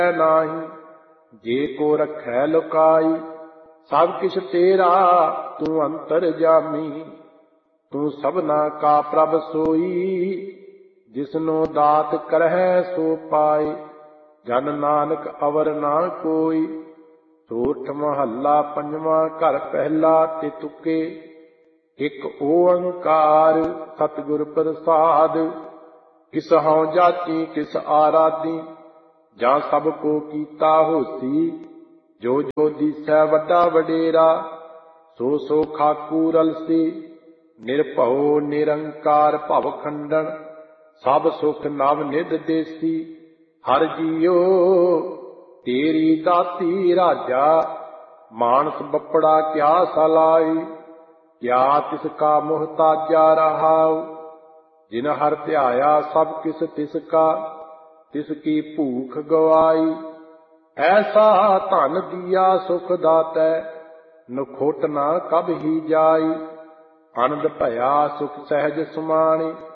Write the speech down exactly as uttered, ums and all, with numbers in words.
नाही, जे को रखै लुकाई। सब किछ तेरा तू अंतर जामी, तू सबना का प्रभ सोई। जिसनो दात करहै सो पाए, जन नानक अवर ना कोई। सोठ महला पंजवा घर पहला ते तुके, एक ओंकार सतगुर प्रसाद। किस हौं जाति किस आराधी, ਜਾਂ ਸਭ ਕੋ ਕੀਤਾ ਹੋਸੀ। ਜੋ ਜੋ ਦੀਸੈ ਵੱਡਾ ਵਡੇਰਾ, ਸੋ ਸੋ ਖਾਕੂ ਰਲਸੀ। ਨਿਰਭਉ ਨਿਰੰਕਾਰ ਭਵ ਖੰਡਨ, ਸਭ ਸੁਖ ਨਵ ਨਿਧ ਦੇਸੀ। ਹਰ ਜੀਓ ਤੇਰੀ ਦਾਤੀ ਰਾਜਾ, ਮਾਨਸ ਬੱਪੜਾ ਕਿਆ ਸਲਾਈ। ਕਿਆ ਤਿਸ ਕਾ ਮੁਹਤਾਜਾ ਰਹਾਉ, ਜਿਨ ਹਰ ਧਿਆਇਆ ਸਭ ਕਿਸ ਤਿਸ ਕਾ। ਤਿਸ ਕੀ ਭੂਖ ਗਵਾਈ, ਐਸਾ ਧਨ ਦੀਆ ਸੁਖ ਦਾਤੈ। ਨਖੋਟ ਨਾ ਕਬ ਹੀ ਜਾਈ, ਆਨੰਦ ਭਇਆ ਸੁਖ ਸਹਿਜ ਸਮਾਣੀ।